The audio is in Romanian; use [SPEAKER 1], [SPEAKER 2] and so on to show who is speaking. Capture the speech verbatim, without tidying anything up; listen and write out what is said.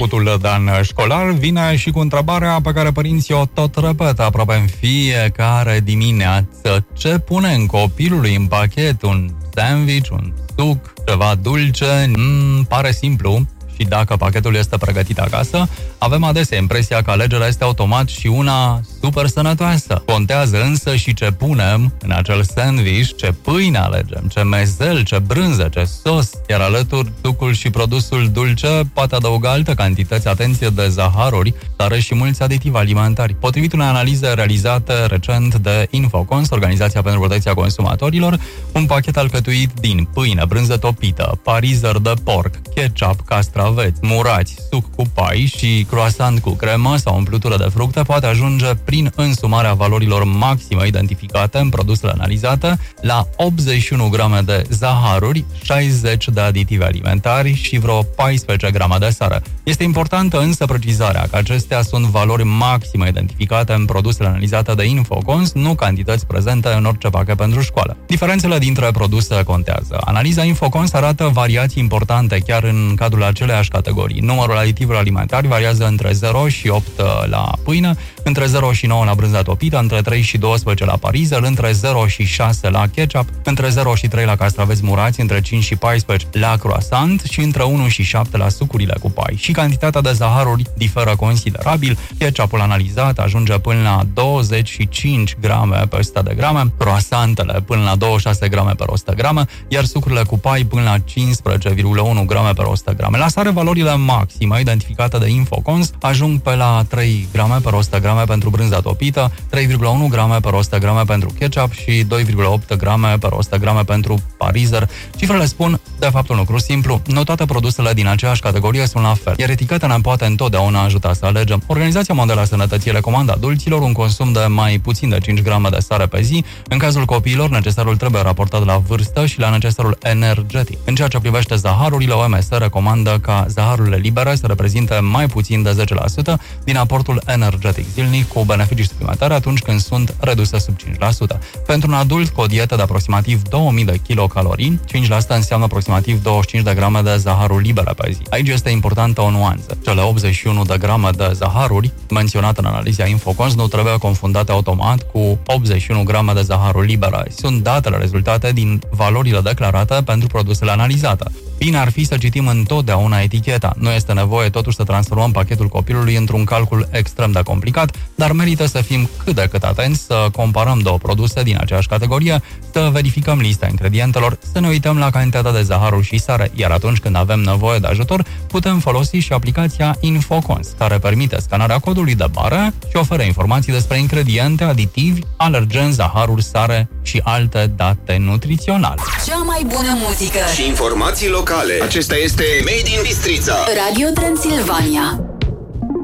[SPEAKER 1] începutul de an școlar vine și cu întrebarea pe care părinții o tot repetă aproape în fiecare dimineață. Ce pune copilului în pachet? Un sandwich, un suc, ceva dulce? Mm, pare simplu. Și dacă pachetul este pregătit acasă, avem adesea impresia că alegerea este automat și una super sănătoasă. Contează însă și ce punem în acel sandwich, ce pâine alegem, ce mezel, ce brânză, ce sos, iar alături sucul și produsul dulce poate adăuga alte cantități, atenție, de zaharuri, dar și mulți aditivi alimentari. Potrivit unei analize realizate recent de Infocons, Organizația pentru Protecția Consumatorilor, un pachet alcătuit din pâine, brânză topită, parizer de porc, ketchup, castraveți, murați, suc cu pai și croissant cu cremă sau umplutură de fructe poate ajunge prin însumarea valorilor maxime identificate în produsele analizate la optzeci și unu grame de zaharuri, șaizeci de aditivi alimentari și vreo paisprezece grame de sare. Este importantă însă precizarea că acestea sunt valori maxime identificate în produsele analizate de Infocons, nu cantități prezente în orice pachet pentru școală. Diferențele dintre produse contează. Analiza Infocons arată variații importante chiar în cadrul acelei categorii. Numărul aditivilor alimentari variază între zero și opt la pâine, între zero și nouă la brânza topită, între trei și doisprezece la parizer, între zero și șase la ketchup, între zero și trei la castraveți murați, între cinci și paisprezece la croissant și între unu și șapte la sucurile cu pai. Și cantitatea de zaharuri diferă considerabil. Ketchupul analizat ajunge până la douăzeci și cinci grame pe o sută de grame, croissantele până la douăzeci și șase grame pe o sută de grame, iar sucurile cu pai până la cincisprezece virgulă unu grame pe o sută de grame. La sare, valorile maxime identificate de Infocons ajung pe la trei grame pe o sută de grame pentru brânza topită, trei virgulă unu grame pe o sută de grame pentru ketchup și doi virgulă opt grame pe o sută de grame pentru parizer. Cifrele spun, de fapt, un lucru simplu: nu toate produsele din aceeași categorie sunt la fel, iar eticheta ne poate întotdeauna ajuta să alegem. Organizația Mondială a Sănătății recomandă adulților un consum de mai puțin de cinci grame de sare pe zi. În cazul copiilor, necesarul trebuie raportat la vârstă și la necesarul energetic. În ceea ce privește zaharurile, O M S recomandă ca zaharurile libere să reprezinte mai puțin de zece la sută din aportul energetic zilnic, cu beneficii suplimentare atunci când sunt reduse sub cinci la sută. Pentru un adult cu o dietă de aproximativ două mii de kilocalorii, cinci la sută înseamnă aproximativ douăzeci și cinci de grame de zaharuri libere pe zi. Aici este importantă o nuanță. Cele optzeci și unu de grame de zaharuri menționate în analiza Infocons nu trebuie confundate automat cu optzeci și unu grame de zaharuri libere. Sunt datele rezultate din valorile declarate pentru produsele analizate. Bine ar fi să citim întotdeauna eticheta. Nu este nevoie totuși să transformăm pachetul copilului într-un calcul extrem de complicat, dar merită să fim cât de cât atenți, să comparăm două produse din aceeași categorie, să verificăm lista ingredientelor, să ne uităm la cantitatea de zaharuri și sare, iar atunci când avem nevoie de ajutor, putem folosi și aplicația Infocons, care permite scanarea codului de bară și oferă informații despre ingrediente, aditivi, alergeni, zaharuri, sare și alte date nutriționale.
[SPEAKER 2] Cea mai bună muzică
[SPEAKER 3] și informații locale. Acesta este Made in Bistrița.
[SPEAKER 2] Radio Transilvania.